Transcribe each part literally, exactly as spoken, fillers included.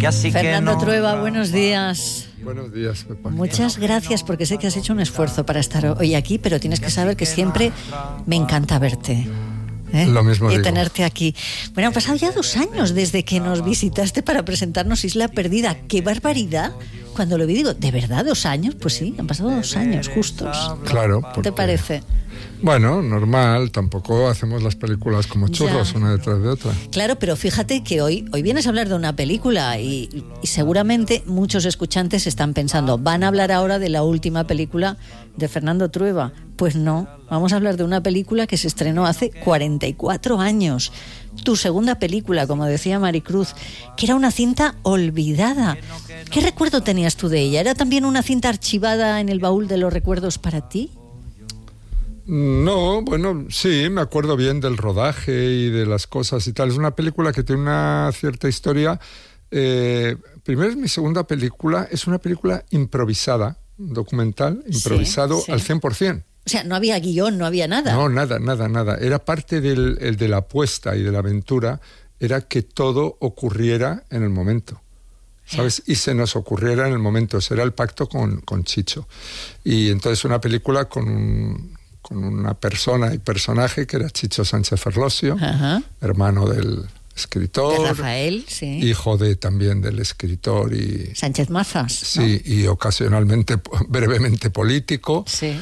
que así Fernando que no... Trueba, buenos días. Buenos días, Pepa. Muchas gracias, porque sé que has hecho un esfuerzo para estar hoy aquí, pero tienes que saber que siempre me encanta verte. ¿Eh? Lo mismo y digo. tenerte aquí. Bueno, han pasado ya dos años desde que nos visitaste para presentarnos Isla Perdida. ¡Qué barbaridad! Cuando lo vi digo, ¿de verdad dos años? Pues sí, han pasado dos años justos. Claro. ¿Qué te parece? Bueno, normal, tampoco hacemos las películas como churros, Ya. una detrás de otra. Claro, pero fíjate que hoy, hoy vienes a hablar de una película y, y seguramente muchos escuchantes están pensando, van a hablar ahora de la última película de Fernando Trueba. Pues no, vamos a hablar de una película que se estrenó hace cuarenta y cuatro años. Tu segunda película, como decía Maricruz, que era una cinta olvidada. ¿Qué recuerdo tenías tú de ella? ¿Era también una cinta archivada en el baúl de los recuerdos para ti? No, bueno, sí, me acuerdo bien del rodaje y de las cosas y tal. Es una película que tiene una cierta historia. Eh, primero es mi segunda película, es una película improvisada, documental, improvisado Sí, sí. al cien por ciento. O sea, no había guión, no había nada. No, nada, nada, nada. Era parte del, el de la apuesta y de la aventura, era que todo ocurriera en el momento, ¿sabes? Y se nos ocurriera en el momento. Ese era el pacto con, con Chicho. Y entonces una película con un... con una persona y personaje que era Chicho Sánchez Ferlosio, Ajá. hermano del escritor, De Rafael, sí. hijo de también del escritor y Sánchez Mazas. ¿no? sí, y ocasionalmente brevemente político. Sí.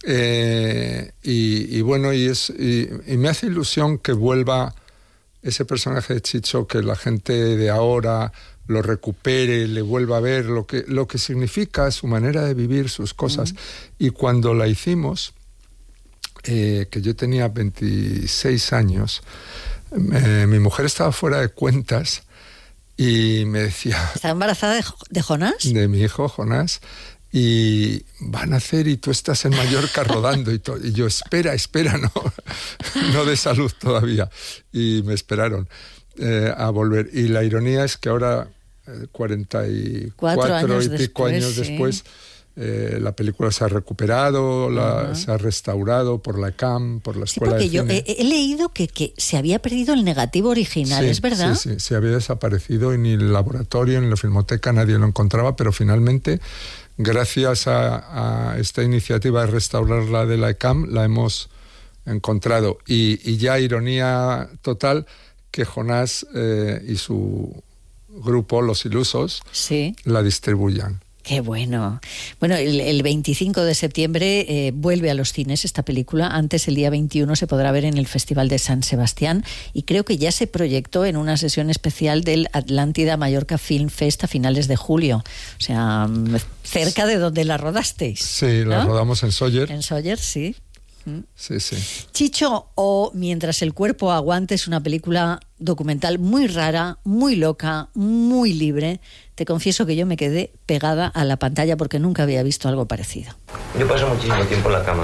Eh, y, y bueno, y, es, y, y me hace ilusión que vuelva ese personaje de Chicho, que la gente de ahora lo recupere, le vuelva a ver lo que, lo que significa su manera de vivir, sus cosas. Mm. Y cuando la hicimos, eh, que yo tenía veintiséis años, eh, mi mujer estaba fuera de cuentas y me decía... ¿Está embarazada de, de Jonás? De mi hijo Jonás. Y van a hacer y tú estás en Mallorca rodando y, to- y yo espera, espera, no, no de salud todavía. Y me esperaron eh, a volver. Y la ironía es que ahora, eh, cuarenta y cuatro años y pico después, años sí. después, eh, la película se ha recuperado, la, uh-huh. se ha restaurado por la E C A M, por la sí, Escuela de Cine. Cine. Yo he, he leído que, que se había perdido el negativo original, sí, ¿es verdad? Sí, sí, se había desaparecido y ni el laboratorio ni la filmoteca nadie lo encontraba, pero finalmente... Gracias a, a esta iniciativa de restaurar la de la E C A M, la hemos encontrado. Y, y ya ironía total que Jonás eh, y su grupo, Los Ilusos, sí. la distribuyan. Qué bueno. Bueno, el, el veinticinco de septiembre eh, vuelve a los cines esta película. Antes, el día veintiuno, se podrá ver en el Festival de San Sebastián y creo que ya se proyectó en una sesión especial del Atlántida Mallorca Film Fest a finales de julio. O sea, cerca de donde la rodasteis. Sí, la ¿no? rodamos en Sóller. En Sóller, sí. Sí, sí. Chicho o Mientras el cuerpo aguante es una película documental muy rara, muy loca, muy libre. Te confieso que yo me quedé pegada a la pantalla porque nunca había visto algo parecido. Yo paso muchísimo tiempo en la cama.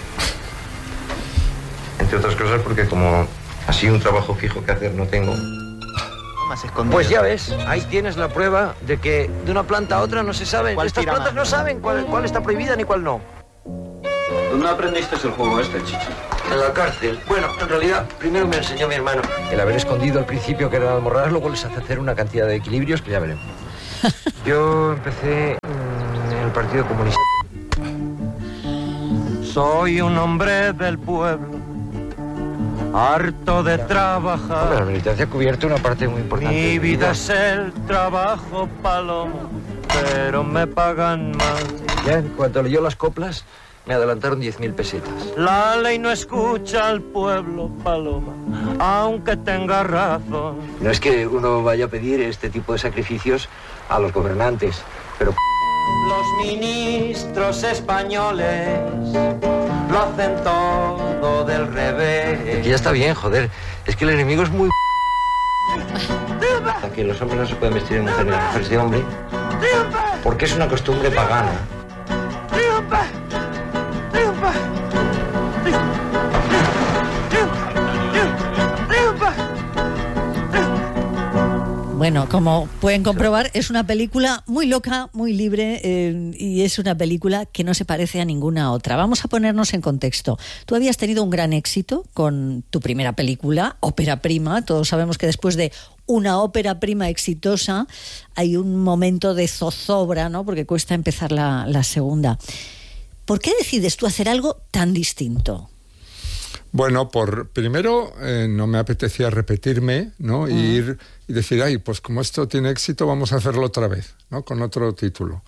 Entre otras cosas porque como así un trabajo fijo que hacer no tengo. Pues ya ves, ahí tienes la prueba de que de una planta a otra no se sabe. Estas plantas no saben cuál, cuál está prohibida ni cuál no. ¿Dónde aprendiste el juego este, Chichi? En la cárcel. Bueno, en realidad, primero me enseñó mi hermano. El haber escondido al principio que eran almorranas, luego les hace hacer una cantidad de equilibrios que ya veremos. Yo empecé en el Partido Comunista. Soy un hombre del pueblo, harto de trabajar. Hombre, la militancia ha cubierto una parte muy importante. Mi vida es el trabajo, Palomo, pero me pagan mal. Ya en cuanto leyó las coplas, me adelantaron diez mil pesetas. La ley no escucha al pueblo, Paloma, aunque tenga razón. No es que uno vaya a pedir este tipo de sacrificios a los gobernantes, pero... Los ministros españoles lo hacen todo del revés. Es que ya está bien, joder. Es que el enemigo es muy... Que los hombres no se pueden vestir de mujer y las mujeres de hombre, porque es una costumbre pagana. Bueno, como pueden comprobar, es una película muy loca, muy libre, eh, y es una película que no se parece a ninguna otra. Vamos a ponernos en contexto. Tú habías tenido un gran éxito con tu primera película, ópera prima. Todos sabemos que después de una ópera prima exitosa hay un momento de zozobra, ¿no? Porque cuesta empezar la, la segunda. ¿Por qué decides tú hacer algo tan distinto? Bueno, por primero eh, no me apetecía repetirme, ¿no? Y uh-huh. ir y decir, ay, pues como esto tiene éxito, vamos a hacerlo otra vez, ¿no? Con otro título.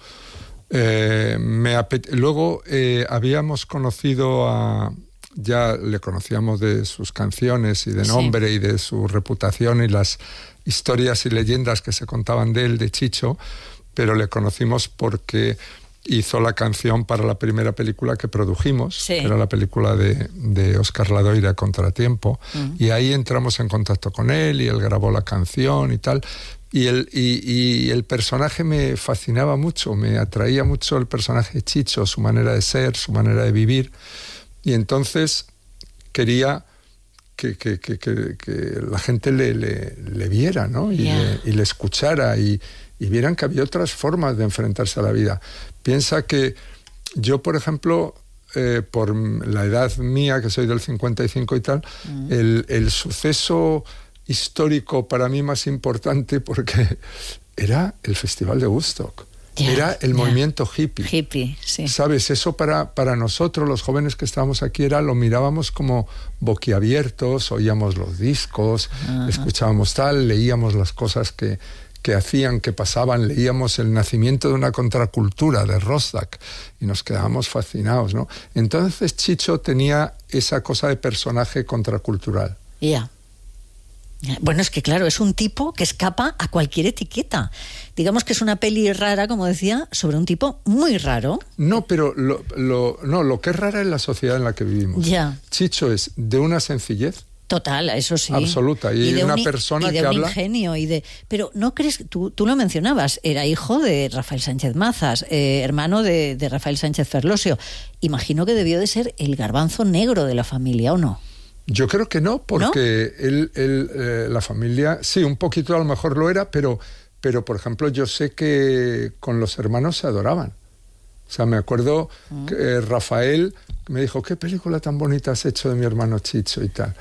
Eh, me apet- Luego eh, habíamos conocido a... Ya le conocíamos de sus canciones y de nombre sí. y de su reputación y las historias y leyendas que se contaban de él, de Chicho, pero le conocimos porque hizo la canción para la primera película que produjimos, sí. que era la película de, de Óscar Ladoira, Contratiempo, uh-huh. y ahí entramos en contacto con él y él grabó la canción y tal, y el, y, y el personaje me fascinaba mucho, me atraía mucho el personaje de Chicho, su manera de ser, su manera de vivir, y entonces quería que, que, que, que, que la gente le, le, le viera, ¿no? Y, yeah. le, y le escuchara y, y vieran que había otras formas de enfrentarse a la vida. Piensa que yo, por ejemplo, eh, por la edad mía, que soy del cincuenta y cinco y tal, mm. el, el suceso histórico para mí más importante porque era el Festival de Woodstock. Yeah, era el yeah. movimiento hippie. Hippie, sí. ¿Sabes? Eso para, para nosotros, los jóvenes que estábamos aquí, era, lo mirábamos como boquiabiertos, oíamos los discos, uh-huh. escuchábamos tal, leíamos las cosas que... que hacían, que pasaban, leíamos El nacimiento de una contracultura de Rostock y nos quedábamos fascinados, ¿no? Entonces Chicho tenía esa cosa de personaje contracultural. Ya. Yeah. Bueno, es que claro, es un tipo que escapa a cualquier etiqueta. Digamos que es una peli rara, como decía, sobre un tipo muy raro. No, pero lo, lo, no, lo que es rara es la sociedad en la que vivimos. Ya. Yeah. Chicho es de una sencillez total, eso sí. Absoluta. Y, y de una un, persona y de que un habla... ingenio. Y de, pero ¿no crees? Tú, tú lo mencionabas, era hijo de Rafael Sánchez Mazas, eh, hermano de, de Rafael Sánchez Ferlosio. Imagino que debió de ser el garbanzo negro de la familia, ¿o no? Yo creo que no, porque ¿no? él, él eh, la familia, sí, un poquito a lo mejor lo era, pero, pero por ejemplo, yo sé que con los hermanos se adoraban. O sea, me acuerdo mm. que eh, Rafael me dijo, ¿qué película tan bonita has hecho de mi hermano Chicho y tal?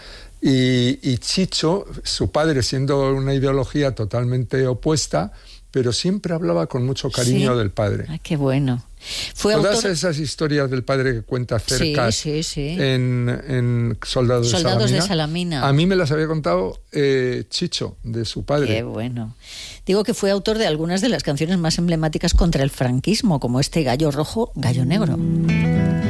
Y, y Chicho, su padre, siendo una ideología totalmente opuesta, pero siempre hablaba con mucho cariño sí. del padre. Ah, qué bueno. Fue Todas autor... esas historias del padre que cuenta cerca sí, sí, sí. En, en Soldados, Soldados de, de Salamina, Salamina, a mí me las había contado eh, Chicho, de su padre. Qué bueno. Digo que fue autor de algunas de las canciones más emblemáticas contra el franquismo, como este Gallo Rojo, Gallo Negro.